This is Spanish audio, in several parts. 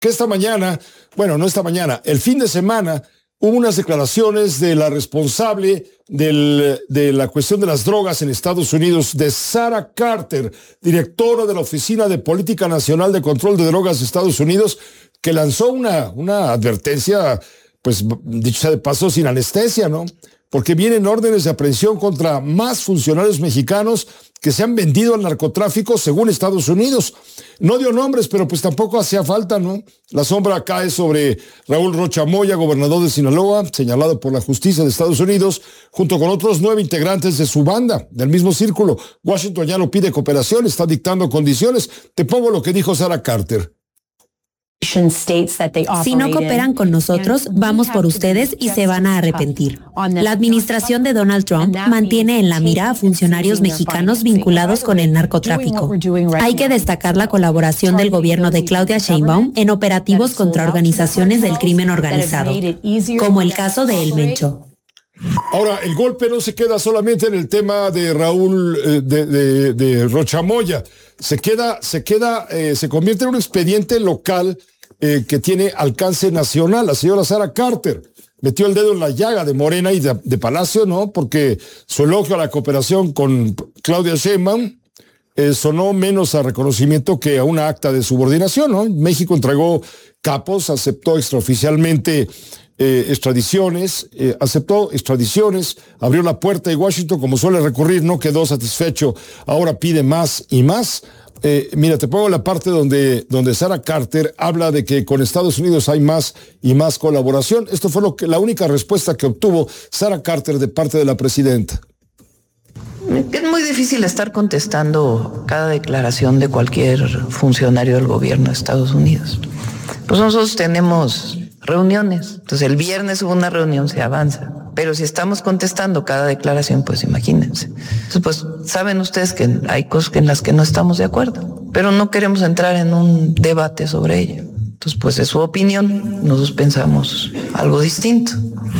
que esta mañana, bueno, no esta mañana, el fin de semana, hubo unas declaraciones de la responsable de la cuestión de las drogas en Estados Unidos, de Sarah Carter, directora de la Oficina de Política Nacional de Control de Drogas de Estados Unidos, que lanzó una advertencia, pues dicho sea de paso, sin anestesia, ¿no? Porque vienen órdenes de aprehensión contra más funcionarios mexicanos que se han vendido al narcotráfico según Estados Unidos. No dio nombres, pero pues tampoco hacía falta, ¿no? La sombra cae sobre Raúl Rocha Moya, gobernador de Sinaloa, señalado por la justicia de Estados Unidos, junto con otros 9 integrantes de su banda, del mismo círculo. Washington ya no pide cooperación, está dictando condiciones. Te pongo lo que dijo Sarah Carter. Si no cooperan con nosotros, vamos por ustedes y se van a arrepentir. La administración de Donald Trump mantiene en la mira a funcionarios mexicanos vinculados con el narcotráfico. Hay que destacar la colaboración del gobierno de Claudia Sheinbaum en operativos contra organizaciones del crimen organizado, como el caso de El Mencho. Ahora, el golpe no se queda solamente en el tema de Raúl de Rocha Moya. Se convierte en un expediente local que tiene alcance nacional. La señora Sarah Carter metió el dedo en la llaga de Morena y de Palacio, ¿no? Porque su elogio a la cooperación con Claudia Sheinbaum sonó menos a reconocimiento que a una acta de subordinación, ¿no? México entregó capos, aceptó extraoficialmente aceptó extradiciones, abrió la puerta y Washington, como suele recurrir, no quedó satisfecho, ahora pide más y más. Mira, te pongo la parte donde Sarah Carter habla de que con Estados Unidos hay más y más colaboración. Esto fue la única respuesta que obtuvo Sarah Carter de parte de la presidenta. Es muy difícil estar contestando cada declaración de cualquier funcionario del gobierno de Estados Unidos. Pues nosotros tenemos reuniones, entonces el viernes hubo una reunión, se avanza, pero si estamos contestando cada declaración, pues imagínense. Entonces, pues saben ustedes que hay cosas en las que no estamos de acuerdo, pero no queremos entrar en un debate sobre ello. Entonces, pues es su opinión, nosotros pensamos algo distinto.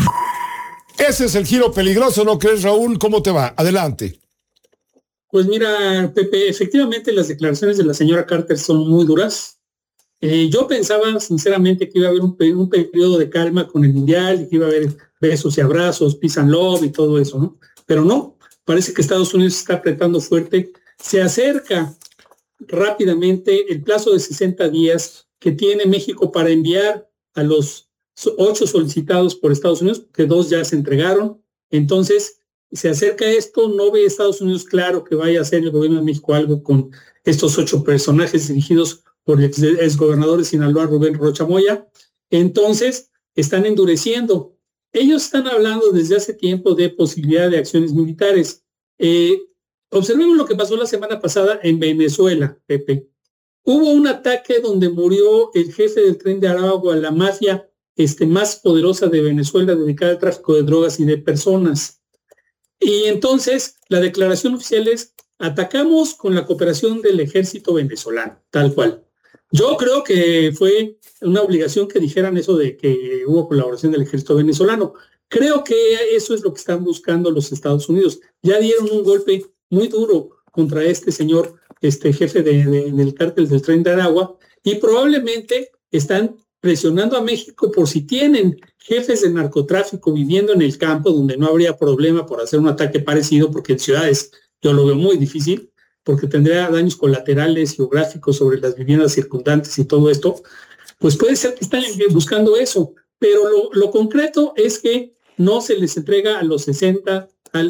Ese es el giro peligroso, ¿no crees, Raúl? ¿Cómo te va? Adelante. Pues mira, Pepe, efectivamente las declaraciones de la señora Carter son muy duras. Yo pensaba sinceramente que iba a haber un periodo de calma con el Mundial y que iba a haber besos y abrazos, peace and love y todo eso, ¿no? Pero no, parece que Estados Unidos está apretando fuerte. Se acerca rápidamente el plazo de 60 días que tiene México para enviar a los 8 solicitados por Estados Unidos, que 2 ya se entregaron. Entonces, se acerca esto, no ve Estados Unidos claro que vaya a hacer el gobierno de México algo con estos 8 personajes dirigidos por el exgobernador de Sinaloa, Rubén Rocha Moya. Entonces, están endureciendo. Ellos están hablando desde hace tiempo de posibilidad de acciones militares. Observemos lo que pasó la semana pasada en Venezuela, Pepe. Hubo un ataque donde murió el jefe del Tren de Aragua, la mafia más poderosa de Venezuela, dedicada al tráfico de drogas y de personas. Y entonces, la declaración oficial es: atacamos con la cooperación del ejército venezolano, tal cual. Yo creo que fue una obligación que dijeran eso de que hubo colaboración del ejército venezolano. Creo que eso es lo que están buscando los Estados Unidos. Ya dieron un golpe muy duro contra este señor, jefe del cártel del Tren de Aragua, y probablemente están presionando a México por si tienen jefes de narcotráfico viviendo en el campo, donde no habría problema por hacer un ataque parecido, porque en ciudades yo lo veo muy difícil, porque tendría daños colaterales geográficos sobre las viviendas circundantes y todo esto. Pues puede ser que están buscando eso, pero lo concreto es que no se les entrega a los 60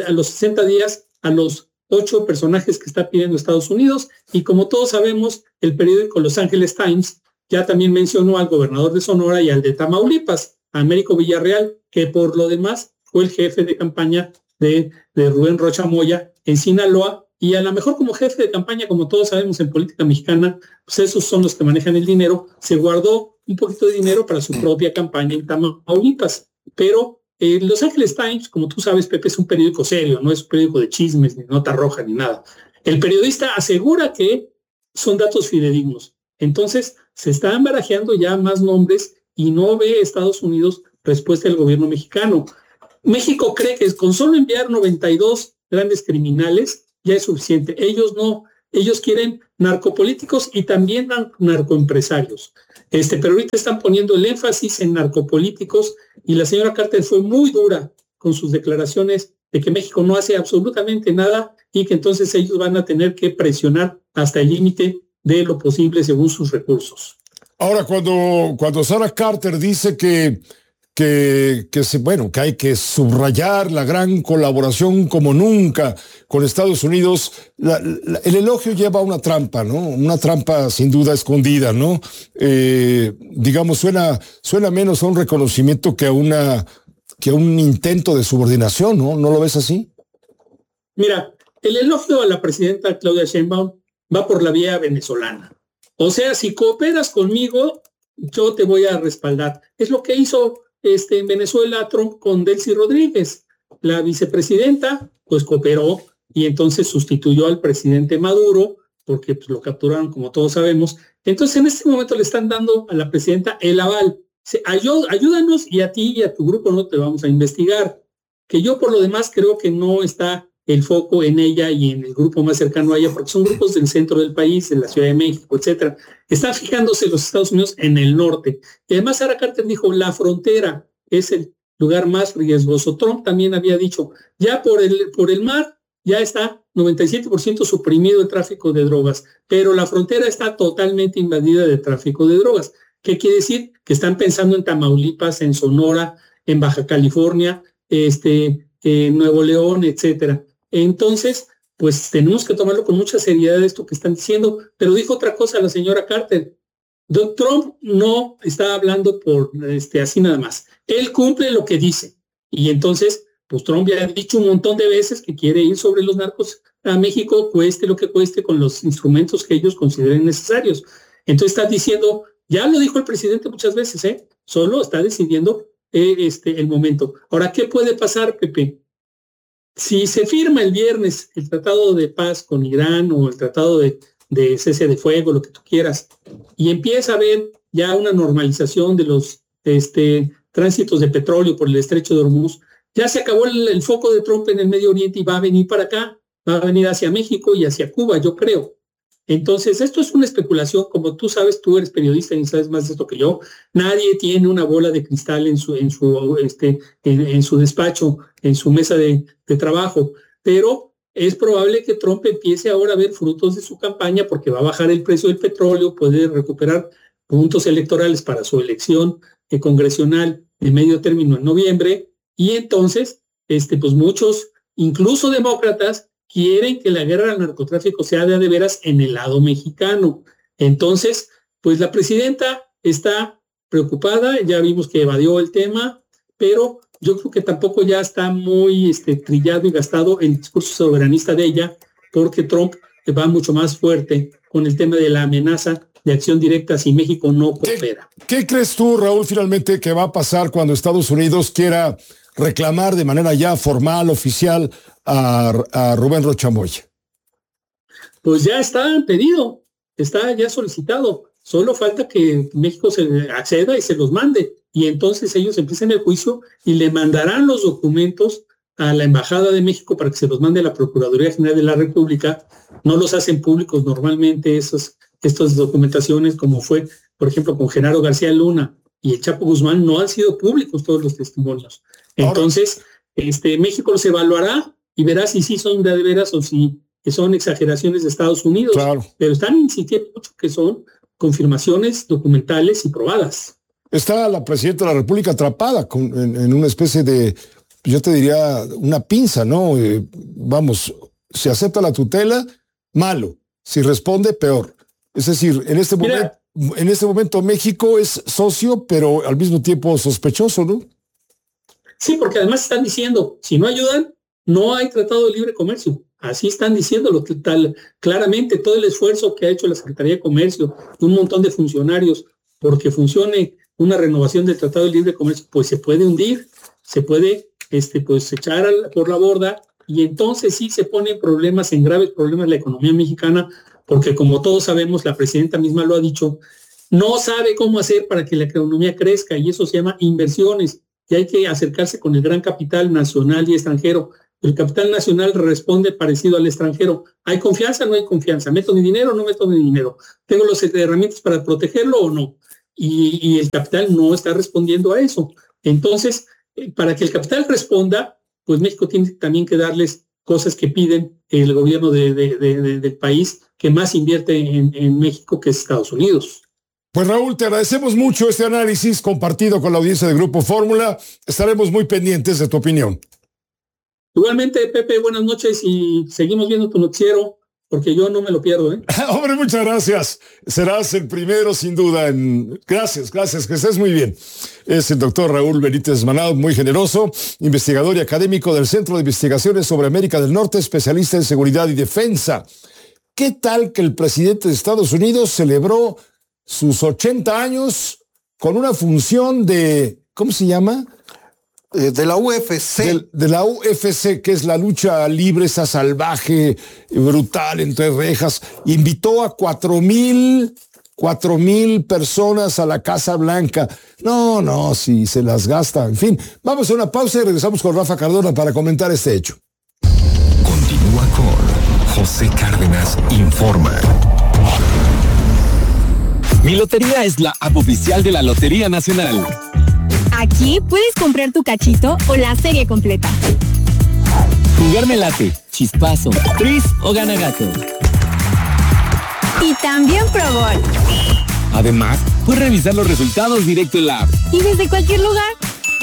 días a los 8 personajes que está pidiendo Estados Unidos, y como todos sabemos, el periódico Los Angeles Times ya también mencionó al gobernador de Sonora y al de Tamaulipas, a Américo Villarreal, que por lo demás fue el jefe de campaña de Rubén Rocha Moya en Sinaloa, y a lo mejor como jefe de campaña, como todos sabemos en política mexicana, pues esos son los que manejan el dinero. Se guardó un poquito de dinero para su propia campaña en Tamaulipas, pero Los Angeles Times, como tú sabes, Pepe, es un periódico serio, no es un periódico de chismes, ni nota roja, ni nada. El periodista asegura que son datos fidedignos. Entonces, se están barajeando ya más nombres y no ve Estados Unidos respuesta del gobierno mexicano. México cree que con solo enviar 92 grandes criminales ya es suficiente. Ellos no, ellos quieren narcopolíticos y también narcoempresarios. Pero ahorita están poniendo el énfasis en narcopolíticos y la señora Carter fue muy dura con sus declaraciones de que México no hace absolutamente nada y que entonces ellos van a tener que presionar hasta el límite de lo posible según sus recursos. Ahora, cuando Sarah Carter dice que hay que subrayar la gran colaboración como nunca con Estados Unidos, el elogio lleva una trampa, ¿no? Una trampa sin duda escondida, ¿no? Digamos, suena menos a un reconocimiento que a un intento de subordinación, ¿no? ¿No lo ves así? Mira, el elogio a la presidenta Claudia Sheinbaum va por la vía venezolana. O sea, si cooperas conmigo, yo te voy a respaldar. Es lo que hizo en Venezuela Trump con Delcy Rodríguez. La vicepresidenta pues cooperó y entonces sustituyó al presidente Maduro porque pues, lo capturaron como todos sabemos. Entonces en este momento le están dando a la presidenta el aval. Ayúdanos y a ti y a tu grupo no te vamos a investigar. Que yo por lo demás creo que no está el foco en ella y en el grupo más cercano a ella, porque son grupos del centro del país, de la Ciudad de México, etcétera. Están fijándose los Estados Unidos en el norte. Y además Sarah Carter dijo, la frontera es el lugar más riesgoso. Trump también había dicho, ya por el mar ya está 97% suprimido el tráfico de drogas, pero la frontera está totalmente invadida de tráfico de drogas. ¿Qué quiere decir? Que están pensando en Tamaulipas, en Sonora, en Baja California, en Nuevo León, etcétera. Entonces, pues tenemos que tomarlo con mucha seriedad esto que están diciendo, pero dijo otra cosa la señora Carter. Trump no está hablando por así nada más. Él cumple lo que dice. Y entonces, pues Trump ya ha dicho un montón de veces que quiere ir sobre los narcos a México, cueste lo que cueste, con los instrumentos que ellos consideren necesarios. Entonces está diciendo, ya lo dijo el presidente muchas veces, solo está decidiendo el momento. Ahora, ¿qué puede pasar, Pepe? Si se firma el viernes el tratado de paz con Irán o el tratado de cese de fuego, lo que tú quieras, y empieza a haber ya una normalización de los tránsitos de petróleo por el estrecho de Hormuz, ya se acabó el foco de Trump en el Medio Oriente y va a venir para acá, va a venir hacia México y hacia Cuba, yo creo. Entonces, esto es una especulación, como tú sabes, tú eres periodista y sabes más de esto que yo. Nadie tiene una bola de cristal en su despacho, en su mesa de trabajo, pero es probable que Trump empiece ahora a ver frutos de su campaña porque va a bajar el precio del petróleo, puede recuperar puntos electorales para su elección congresional de medio término en noviembre, y entonces, pues muchos, incluso demócratas, quieren que la guerra al narcotráfico sea de veras en el lado mexicano. Entonces, pues la presidenta está preocupada, ya vimos que evadió el tema, pero yo creo que tampoco ya está muy trillado y gastado el discurso soberanista de ella, porque Trump va mucho más fuerte con el tema de la amenaza de acción directa si México no coopera. ¿Qué crees tú, Raúl, finalmente que va a pasar cuando Estados Unidos quiera reclamar de manera ya formal, oficial, a Rubén Rocha Moya? Pues ya está pedido, está ya solicitado. Solo falta que México se acceda y se los mande. Y entonces ellos empiezan el juicio y le mandarán los documentos a la Embajada de México para que se los mande a la Procuraduría General de la República. No los hacen públicos normalmente estas documentaciones, como fue, por ejemplo, con Genaro García Luna y el Chapo Guzmán, no han sido públicos todos los testimonios. Entonces, México los evaluará y verá si sí son de veras o si son exageraciones de Estados Unidos. Claro. Pero están insistiendo mucho que son confirmaciones documentales y probadas. Está la presidenta de la República atrapada en una especie de, yo te diría, una pinza, ¿no? Vamos, si acepta la tutela, malo. Si responde, peor. Es decir, en este momento México es socio, pero al mismo tiempo sospechoso, ¿no? Sí, porque además están diciendo, si no ayudan, no hay tratado de libre comercio. Así están diciéndolo claramente, todo el esfuerzo que ha hecho la Secretaría de Comercio, un montón de funcionarios, porque funcione una renovación del Tratado de Libre Comercio, pues se puede hundir, se puede pues echar por la borda, y entonces sí se ponen problemas, en graves problemas la economía mexicana, porque como todos sabemos, la presidenta misma lo ha dicho, no sabe cómo hacer para que la economía crezca, y eso se llama inversiones, y hay que acercarse con el gran capital nacional y extranjero. El capital nacional responde parecido al extranjero. ¿Hay confianza o no hay confianza? ¿Meto mi dinero o no meto mi dinero? ¿Tengo las herramientas para protegerlo o no? y el capital no está respondiendo a eso. Entonces, para que el capital responda, pues México tiene también que darles cosas que piden el gobierno del país que más invierte en México, que es Estados Unidos. Pues Raúl, te agradecemos mucho este análisis compartido con la audiencia de Grupo Fórmula. Estaremos muy pendientes de tu opinión. Igualmente, Pepe, buenas noches y seguimos viendo tu noticiero, porque yo no me lo pierdo, ¿eh? Hombre, muchas gracias. Serás el primero, sin duda. Gracias, que estés muy bien. Es el doctor Raúl Benítez Manaut, muy generoso, investigador y académico del Centro de Investigaciones sobre América del Norte, especialista en seguridad y defensa. ¿Qué tal que el presidente de Estados Unidos celebró sus 80 años con una función de, ¿cómo se llama? De la UFC. De la UFC, que es la lucha libre, esa salvaje, brutal, entre rejas. Invitó a 4,000 personas a la Casa Blanca. No, si se las gasta. En fin, vamos a una pausa y regresamos con Rafa Cardona para comentar este hecho. Continúa con José Cárdenas Informa. Mi Lotería es la app oficial de la Lotería Nacional. Aquí puedes comprar tu cachito o la serie completa. Jugar me late, chispazo, tris o gana gato. Y también Pro Gol. Además, puedes revisar los resultados directo en la app. Y desde cualquier lugar.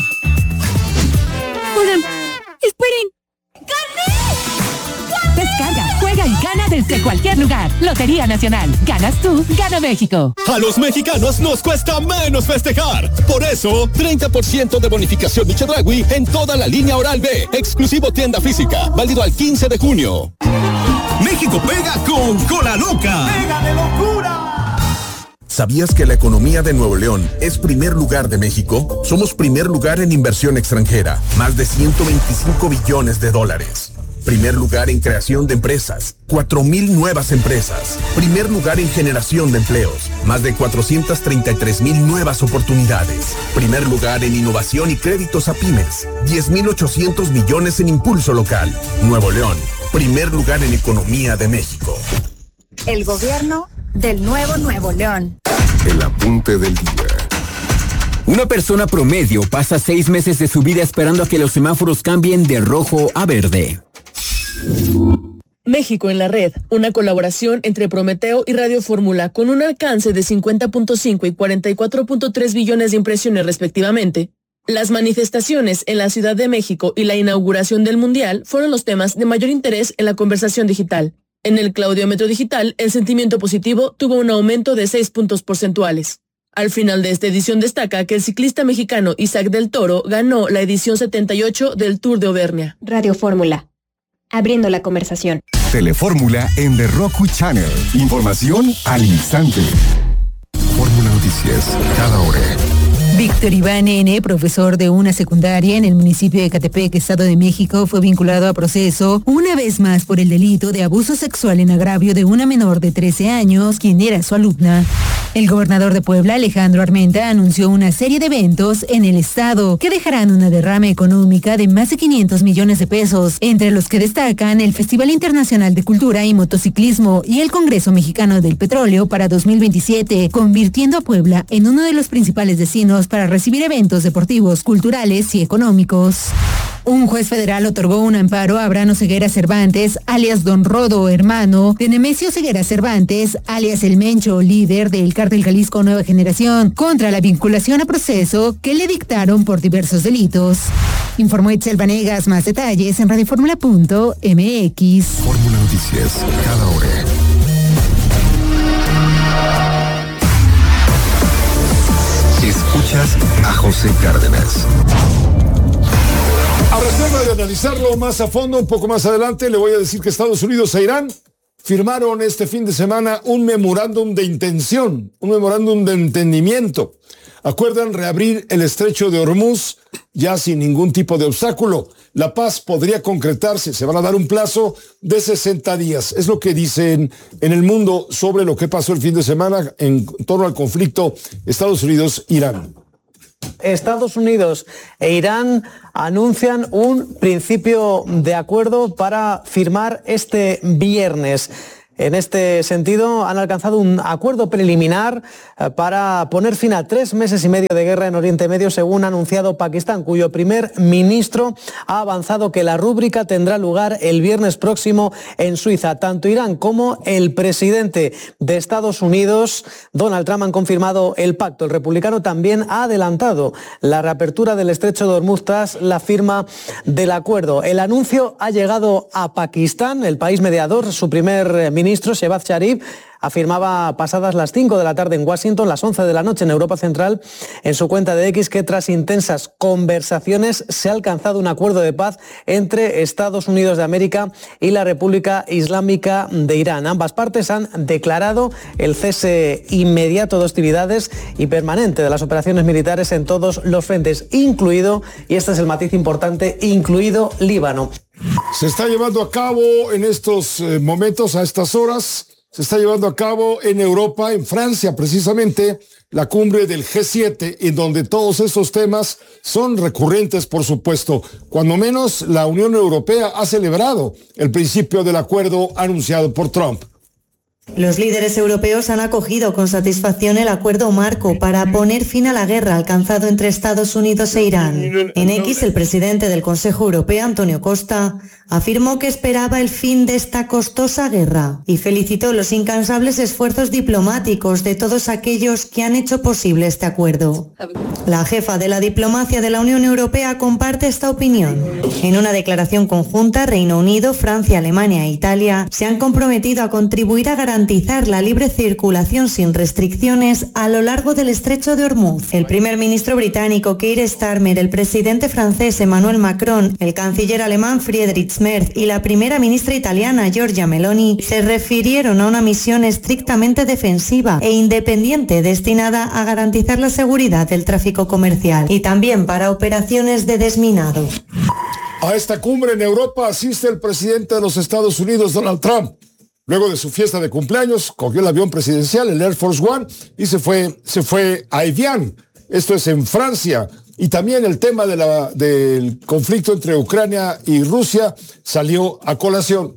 Oigan, esperen. ¡Gané! Descarga, juega y gana desde cualquier lugar. Lotería Nacional. Ganas tú, gana México. A los mexicanos nos cuesta menos festejar. Por eso, 30% de bonificación Chedraui en toda la línea Oral-B. Exclusivo tienda física. Válido al 15 de junio. México pega con Cola Loca. ¡Pega de locura! ¿Sabías que la economía de Nuevo León es primer lugar de México? Somos primer lugar en inversión extranjera. Más de 125 billones de dólares. Primer lugar en creación de empresas, 4,000 nuevas empresas. Primer lugar en generación de empleos, más de 433,000 nuevas oportunidades. Primer lugar en innovación y créditos a pymes, 10,800 millones en impulso local. Nuevo León, primer lugar en economía de México. El gobierno del nuevo Nuevo León. El apunte del día. Una persona promedio pasa 6 meses de su vida esperando a que los semáforos cambien de rojo a verde. México en la red, una colaboración entre Prometeo y Radio Fórmula con un alcance de 50.5 y 44.3 billones de impresiones respectivamente. Las manifestaciones en la Ciudad de México y la inauguración del Mundial fueron los temas de mayor interés en la conversación digital. En el claudiómetro digital, el sentimiento positivo tuvo un aumento de 6 puntos porcentuales. Al final de esta edición destaca que el ciclista mexicano Isaac del Toro ganó la edición 78 del Tour de Auvernia. Radio Fórmula, abriendo la conversación. Telefórmula en The Roku Channel. Información al instante. Fórmula Noticias, cada hora. Víctor Iván N., profesor de una secundaria en el municipio de Ecatepec, Estado de México, fue vinculado a proceso una vez más por el delito de abuso sexual en agravio de una menor de 13 años, quien era su alumna. El gobernador de Puebla, Alejandro Armenta, anunció una serie de eventos en el estado que dejarán una derrama económica de más de 500 millones de pesos, entre los que destacan el Festival Internacional de Cultura y Motociclismo y el Congreso Mexicano del Petróleo para 2027, convirtiendo a Puebla en uno de los principales destinos para recibir eventos deportivos, culturales y económicos. Un juez federal otorgó un amparo a Abraham Ceguera Cervantes, alias Don Rodo, hermano de Nemesio Ceguera Cervantes, alias El Mencho, líder del Cártel Jalisco Nueva Generación, contra la vinculación a proceso que le dictaron por diversos delitos. Informó Itzel Vanegas. Más detalles en radioformula.mx. Fórmula Noticias, cada hora. Escuchas a José Cárdenas. A reserva de analizarlo más a fondo, un poco más adelante, le voy a decir que Estados Unidos e Irán firmaron este fin de semana un memorándum de intención, un memorándum de entendimiento. Acuerdan reabrir el estrecho de Hormuz ya sin ningún tipo de obstáculo. La paz podría concretarse, se van a dar un plazo de 60 días. Es lo que dicen en El Mundo sobre lo que pasó el fin de semana en torno al conflicto Estados Unidos-Irán. Estados Unidos e Irán anuncian un principio de acuerdo para firmar este viernes. En este sentido, han alcanzado un acuerdo preliminar para poner fin a 3 meses y medio de guerra en Oriente Medio, según ha anunciado Pakistán, cuyo primer ministro ha avanzado que la rúbrica tendrá lugar el viernes próximo en Suiza. Tanto Irán como el presidente de Estados Unidos, Donald Trump, han confirmado el pacto. El republicano también ha adelantado la reapertura del estrecho de Hormuz tras la firma del acuerdo. El anuncio ha llegado a Pakistán, el país mediador. Su primer ministro, Shehbaz Sharif, afirmaba pasadas las 5 de la tarde en Washington, las 11 de la noche en Europa Central, en su cuenta de X, que tras intensas conversaciones se ha alcanzado un acuerdo de paz entre Estados Unidos de América y la República Islámica de Irán. Ambas partes han declarado el cese inmediato de hostilidades y permanente de las operaciones militares en todos los frentes, incluido, y este es el matiz importante, incluido Líbano. Se está llevando a cabo en estos momentos, a estas horas, se está llevando a cabo en Europa, en Francia precisamente, la cumbre del G7, en donde todos esos temas son recurrentes, por supuesto. Cuando menos la Unión Europea ha celebrado el principio del acuerdo anunciado por Trump. Los líderes europeos han acogido con satisfacción el acuerdo marco para poner fin a la guerra alcanzado entre Estados Unidos e Irán. En X, el presidente del Consejo Europeo, Antonio Costa, afirmó que esperaba el fin de esta costosa guerra y felicitó los incansables esfuerzos diplomáticos de todos aquellos que han hecho posible este acuerdo. La jefa de la diplomacia de la Unión Europea comparte esta opinión. En una declaración conjunta, Reino Unido, Francia, Alemania e Italia se han comprometido a contribuir a garantizar la libre circulación sin restricciones a lo largo del estrecho de Hormuz. El primer ministro británico Keir Starmer, el presidente francés Emmanuel Macron, el canciller alemán Friedrich Merz y la primera ministra italiana Giorgia Meloni se refirieron a una misión estrictamente defensiva e independiente destinada a garantizar la seguridad del tráfico comercial y también para operaciones de desminado. A esta cumbre en Europa asiste el presidente de los Estados Unidos, Donald Trump. Luego de su fiesta de cumpleaños, cogió el avión presidencial, el Air Force One, y se fue a Evian. Esto es en Francia. Y también el tema del conflicto entre Ucrania y Rusia salió a colación.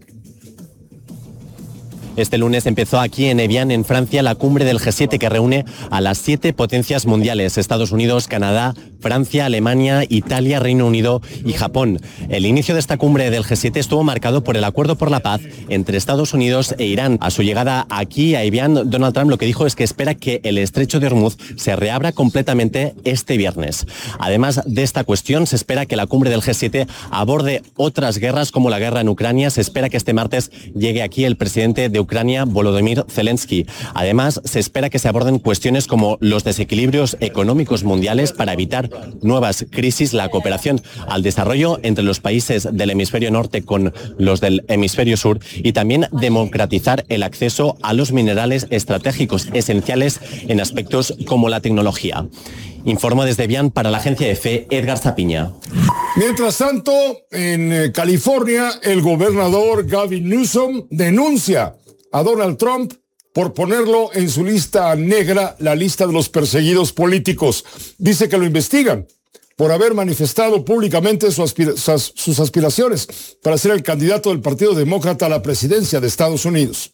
Este lunes empezó aquí en Evian, en Francia, la cumbre del G7 que reúne a las 7 potencias mundiales: Estados Unidos, Canadá, Francia, Alemania, Italia, Reino Unido y Japón. El inicio de esta cumbre del G7 estuvo marcado por el acuerdo por la paz entre Estados Unidos e Irán. A su llegada aquí a Evian, Donald Trump lo que dijo es que espera que el estrecho de Hormuz se reabra completamente este viernes. Además de esta cuestión, se espera que la cumbre del G7 aborde otras guerras como la guerra en Ucrania. Se espera que este martes llegue aquí el presidente de Ucrania, Volodymyr Zelensky. Además, se espera que se aborden cuestiones como los desequilibrios económicos mundiales para evitar nuevas crisis, la cooperación al desarrollo entre los países del hemisferio norte con los del hemisferio sur y también democratizar el acceso a los minerales estratégicos esenciales en aspectos como la tecnología. Informó desde Evian para la agencia EFE, Edgar Zapiña. Mientras tanto, en California, el gobernador Gavin Newsom denuncia a Donald Trump por ponerlo en su lista negra, la lista de los perseguidos políticos. Dice que lo investigan por haber manifestado públicamente sus aspiraciones para ser el candidato del Partido Demócrata a la presidencia de Estados Unidos.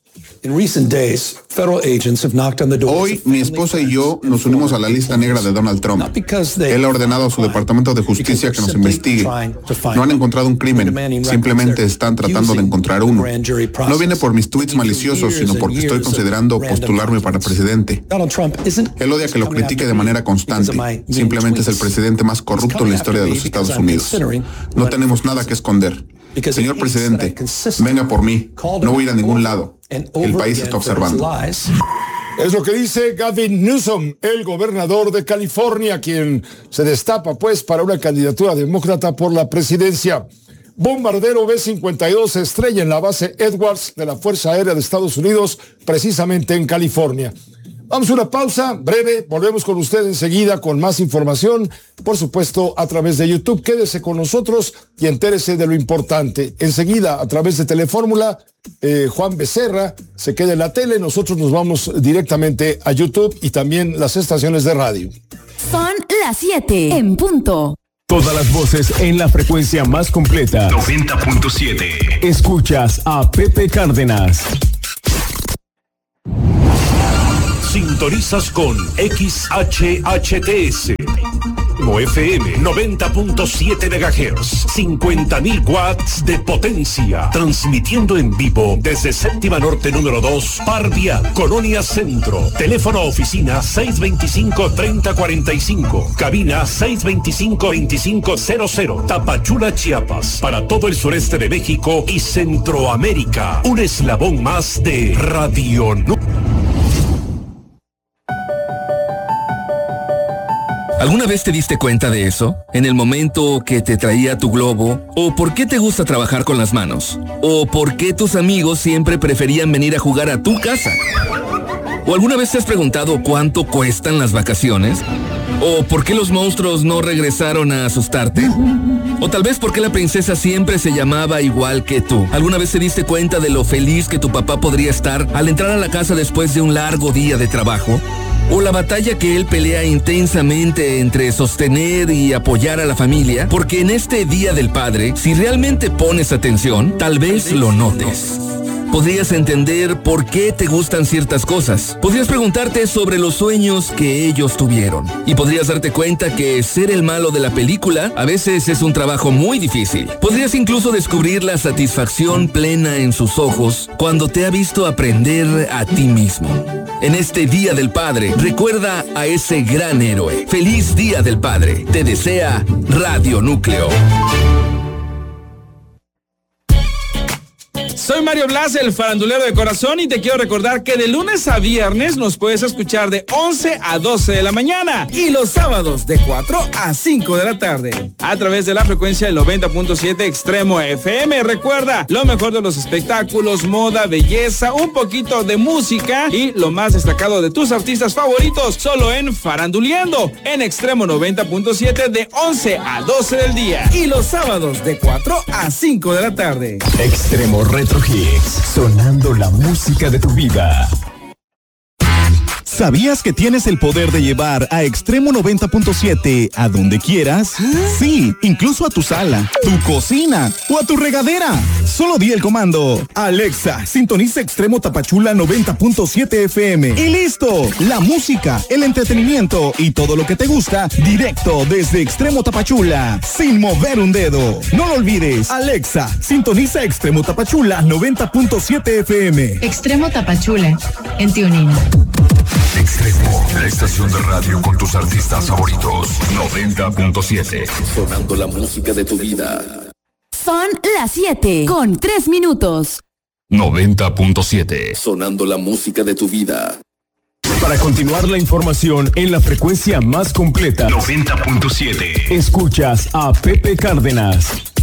Hoy, mi esposa y yo nos unimos a la lista negra de Donald Trump. Él ha ordenado a su Departamento de Justicia que nos investigue. No han encontrado un crimen, simplemente están tratando de encontrar uno. No viene por mis tweets maliciosos, sino porque estoy considerando postularme para presidente. Él odia que lo critique de manera constante. Simplemente es el presidente más corrupto en la historia de los Estados Unidos. No tenemos nada que esconder. Señor presidente, venga por mí. No voy a ir a ningún lado. El país está observando. Es lo que dice Gavin Newsom, el gobernador de California, quien se destapa pues para una candidatura demócrata por la presidencia. Bombardero B-52 se estrella en la base Edwards de la Fuerza Aérea de Estados Unidos, precisamente en California. Vamos a una pausa breve, volvemos con usted enseguida con más información, por supuesto a través de YouTube. Quédese con nosotros y entérese de lo importante. Enseguida, a través de Telefórmula, Juan Becerra se queda en la tele, nosotros nos vamos directamente a YouTube y también las estaciones de radio. Son las 7 en punto. Todas las voces en la frecuencia más completa. 90.7. Escuchas a Pepe Cárdenas. Sintonizas con XHHTS. FM 90.7 MHz, 50.000 watts de potencia, transmitiendo en vivo desde Séptima Norte número 2, Par Vial, Colonia Centro. Teléfono oficina 625-3045, cabina 625-2500, Tapachula, Chiapas, para todo el sureste de México y Centroamérica. Un eslabón más de Radio Núcleo. ¿Alguna vez te diste cuenta de eso? ¿En el momento que te traía tu globo? ¿O por qué te gusta trabajar con las manos? ¿O por qué tus amigos siempre preferían venir a jugar a tu casa? ¿O alguna vez te has preguntado cuánto cuestan las vacaciones? ¿O por qué los monstruos no regresaron a asustarte? ¿O tal vez por qué la princesa siempre se llamaba igual que tú? ¿Alguna vez te diste cuenta de lo feliz que tu papá podría estar al entrar a la casa después de un largo día de trabajo? ¿O la batalla que él pelea intensamente entre sostener y apoyar a la familia? Porque en este Día del Padre, si realmente pones atención, tal vez lo notes. Podrías entender por qué te gustan ciertas cosas. Podrías preguntarte sobre los sueños que ellos tuvieron. Y podrías darte cuenta que ser el malo de la película a veces es un trabajo muy difícil. Podrías incluso descubrir la satisfacción plena en sus ojos cuando te ha visto aprender a ti mismo. En este Día del Padre, recuerda a ese gran héroe. ¡Feliz Día del Padre! Te desea Radio Núcleo. Soy Mario Blas, el farandulero de corazón, y te quiero recordar que de lunes a viernes nos puedes escuchar de 11 a 12 de la mañana y los sábados de 4 a 5 de la tarde a través de la frecuencia del 90.7 Extremo FM. Recuerda, lo mejor de los espectáculos, moda, belleza, un poquito de música y lo más destacado de tus artistas favoritos, solo en Faranduleando, en Extremo 90.7 de 11 a 12 del día y los sábados de 4 a 5 de la tarde. Extremo Retro Hits, sonando la música de tu vida. ¿Sabías que tienes el poder de llevar a Extremo 90.7 a donde quieras? Sí, incluso a tu sala, tu cocina o a tu regadera. Solo di el comando: Alexa, sintoniza Extremo Tapachula 90.7 FM. Y listo, la música, el entretenimiento y todo lo que te gusta directo desde Extremo Tapachula, sin mover un dedo. No lo olvides, Alexa, sintoniza Extremo Tapachula 90.7 FM. Extremo Tapachula, en TuneIn. Extremo, la estación de radio con tus artistas favoritos. 90.7. Sonando la música de tu vida. Son las 7 con 3 minutos. 90.7. Sonando la música de tu vida. Para continuar la información en la frecuencia más completa. 90.7. Escuchas a Pepe Cárdenas.